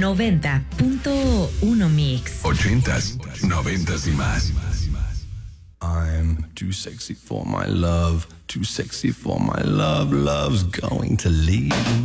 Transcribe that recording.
90.1 Mix. 80s, 90s y más. I'm too sexy for my love, too sexy for my love, love's going to leave.